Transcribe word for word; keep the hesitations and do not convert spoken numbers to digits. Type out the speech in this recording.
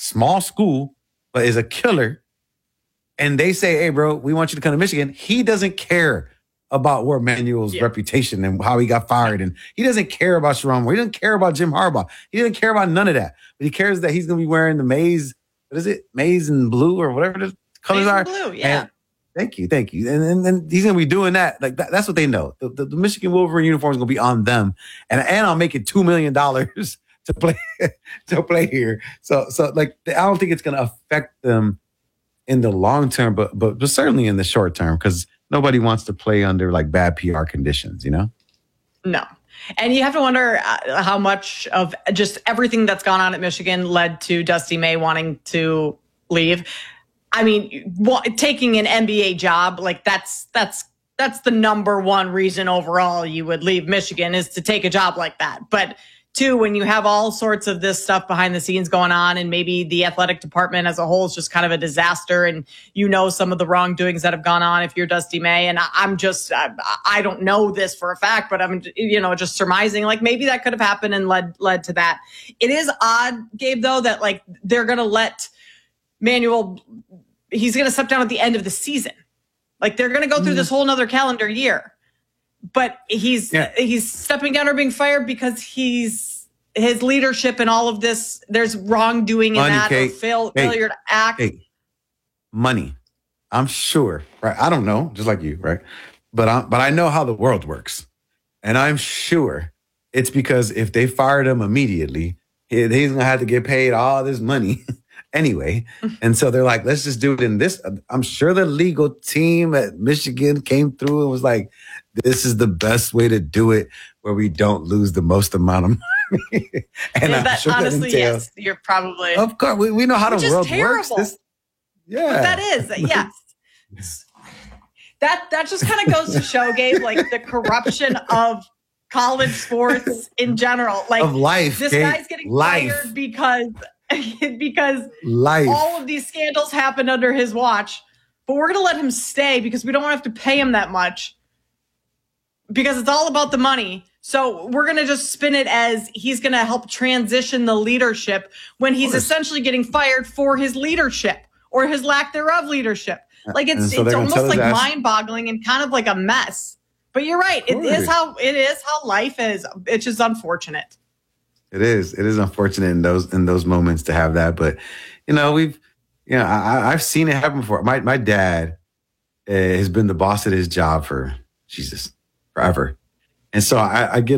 small school, but is a killer. And they say, hey, bro, we want you to come to Michigan. He doesn't care about where Manuel's yeah. reputation and how he got fired. And he doesn't care about Sharon Moore. He doesn't care about Jim Harbaugh. He doesn't care about none of that. But he cares that he's going to be wearing the maize, what is it? Maize and blue or whatever the colors maize are. And blue, yeah. And thank you, thank you. And, and, and he's going to be doing that. Like that, that's what they know. The, the, the Michigan Wolverine uniform is going to be on them. And, and I'll make it two million dollars to play to play here. So, so like, I don't think it's going to affect them in the long term, but, but but certainly in the short term, because nobody wants to play under like bad P R conditions, you know? No. And you have to wonder uh, how much of just everything that's gone on at Michigan led to Dusty May wanting to leave. I mean, w- taking an N B A job, like that's that's that's the number one reason overall you would leave Michigan is to take a job like that. But two, when you have all sorts of this stuff behind the scenes going on and maybe the athletic department as a whole is just kind of a disaster and you know some of the wrongdoings that have gone on if you're Dusty May. And I, I'm just, I, I don't know this for a fact, but I'm, you know, just surmising like maybe that could have happened and led, led to that. It is odd, Gabe, though, that like they're going to let Manuel, he's going to step down at the end of the season. Like they're going to go through mm. this whole nother calendar year. But he's yeah. he's stepping down or being fired because he's his leadership and all of this. There's wrongdoing in money, that Kate. or fail, Kate. failure to act. Kate. Money, I'm sure. Right? I don't know, just like you, right? But I but I know how the world works, and I'm sure it's because if they fired him immediately, he, he's gonna have to get paid all this money anyway. And so they're like, let's just do it in this. I'm sure the legal team at Michigan came through and was like, this is the best way to do it where we don't lose the most amount of money. And yeah, I'm that, sure honestly, that entails, yes, you're probably. Of course, we, we know how the world works. This, yeah. But that is, yes. that, that just kind of goes to show, Gabe, like the corruption of college sports in general. Like of life. This Gabe. guy's getting life. fired because, because life. all of these scandals happened under his watch. But we're going to let him stay because we don't want to have to pay him that much. Because it's all about the money. So we're going to just spin it as he's going to help transition the leadership when he's essentially getting fired for his leadership or his lack thereof leadership. Like it's so it's almost like ass- mind-boggling and kind of like a mess. But you're right. It is how it is how life is. It's just unfortunate. It is. It is unfortunate in those in those moments to have that. But you know, we've you know, I, I've seen it happen before. My my dad uh, has been the boss at his job for Jesus. forever. And so I, I get